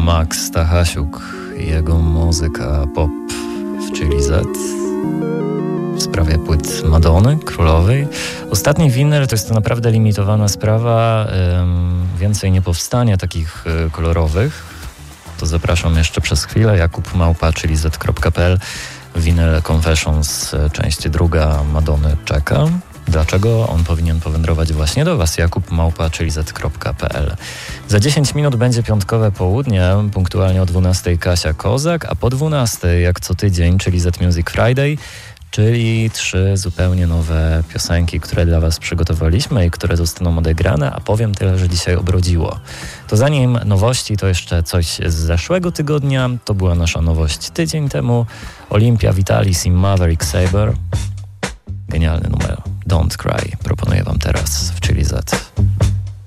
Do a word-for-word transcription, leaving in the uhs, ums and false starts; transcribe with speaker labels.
Speaker 1: Max Stachasiuk i jego muzyka pop w Chili Z w sprawie płyt Madony Królowej. Ostatni winyl to jest to naprawdę limitowana sprawa, ym, więcej nie powstanie takich y, kolorowych. To zapraszam jeszcze przez chwilę. Jakub Małpa, chili z kropka p l. Vinyl Confessions, część druga Madony czeka. Dlaczego on powinien powędrować właśnie do Was? Jakub Małpa, chili z kropka p l. Za dziesięć minut będzie piątkowe południe, punktualnie o dwunastej Kasia Kozak, a po dwunastej jak co tydzień, czyli Z Music Friday, czyli trzy zupełnie nowe piosenki, które dla Was przygotowaliśmy i które zostaną odegrane, a powiem tyle, że dzisiaj obrodziło. To zanim nowości, to jeszcze coś z zeszłego tygodnia. To była nasza nowość tydzień temu. Olympia Vitalis i Maverick Sabre. Genialny numer. Don't Cry. Proponuję Wam teraz w Chili Z.